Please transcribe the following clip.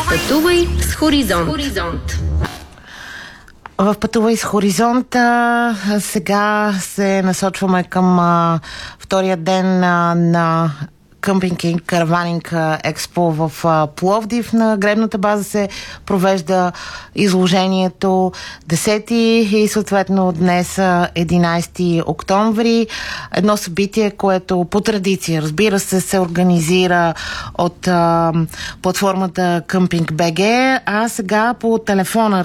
Пътувай с Хоризонт. В Пътувай с Хоризонт сега се насочваме към втория ден на къмпинг и караванинг експо в Пловдив. На гребната база се провежда изложението 10 и съответно днес 11 октомври. Едно събитие, което по традиция, разбира се организира от платформата Къмпинг БГ, а сега по телефона